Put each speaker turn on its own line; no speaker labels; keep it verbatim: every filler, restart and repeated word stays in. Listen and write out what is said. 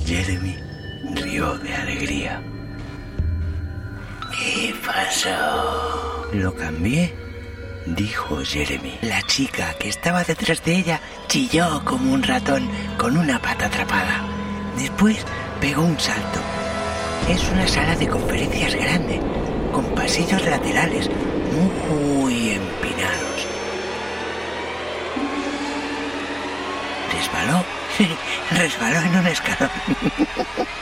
Jeremy rió de alegría.
¿Qué pasó?
Lo cambié, dijo Jeremy.
La chica que estaba detrás de ella chilló como un ratón con una pata atrapada. Después pegó un salto. Es una sala de conferencias grande, con pasillos laterales muy empinados. Resbaló, resbaló en un escalón.